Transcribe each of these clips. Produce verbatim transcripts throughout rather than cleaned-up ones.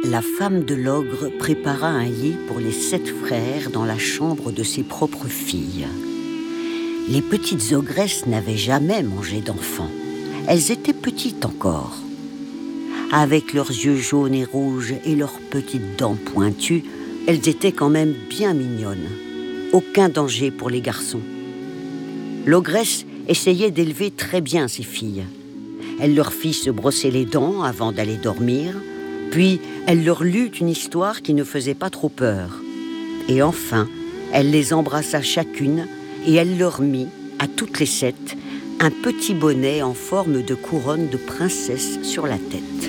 La femme de l'ogre prépara un lit pour les sept frères dans la chambre de ses propres filles. Les petites ogresses n'avaient jamais mangé d'enfants. Elles étaient petites encore. Avec leurs yeux jaunes et rouges et leurs petites dents pointues, elles étaient quand même bien mignonnes. Aucun danger pour les garçons. L'ogresse essayait d'élever très bien ses filles. Elle leur fit se brosser les dents avant d'aller dormir, puis elle leur lut une histoire qui ne faisait pas trop peur. Et enfin, elle les embrassa chacune et elle leur mit, à toutes les sept, un petit bonnet en forme de couronne de princesse sur la tête.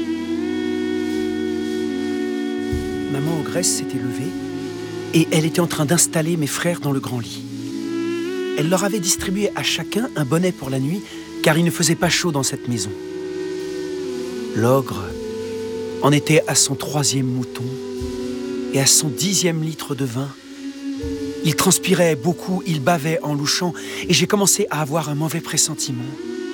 Maman ogresse s'était levée et elle était en train d'installer mes frères dans le grand lit. Elle leur avait distribué à chacun un bonnet pour la nuit, car il ne faisait pas chaud dans cette maison. L'ogre en était à son troisième mouton et à son dixième litre de vin. Il transpirait beaucoup, il bavait en louchant, et j'ai commencé à avoir un mauvais pressentiment.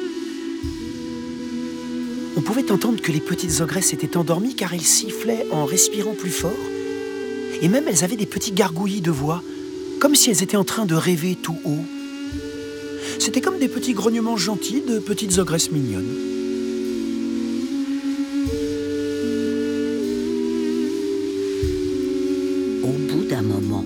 On pouvait entendre que les petites ogresses étaient endormies car elles sifflaient en respirant plus fort, et même elles avaient des petits gargouillis de voix, comme si elles étaient en train de rêver tout haut. C'était comme des petits grognements gentils de petites ogresses mignonnes. Au bout d'un moment,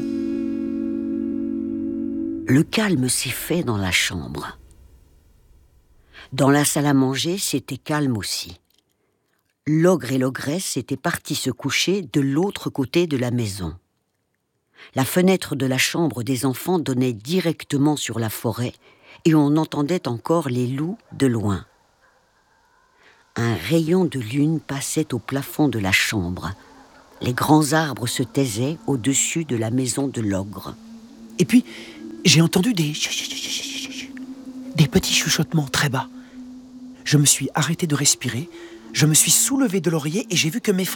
le calme s'est fait dans la chambre. Dans la salle à manger, c'était calme aussi. L'ogre et l'ogresse étaient partis se coucher de l'autre côté de la maison. La fenêtre de la chambre des enfants donnait directement sur la forêt et on entendait encore les loups de loin. Un rayon de lune passait au plafond de la chambre. Les grands arbres se taisaient au-dessus de la maison de l'ogre. Et puis, j'ai entendu des... des petits chuchotements très bas. Je me suis arrêté de respirer, je me suis soulevé de l'oreiller et j'ai vu que mes frères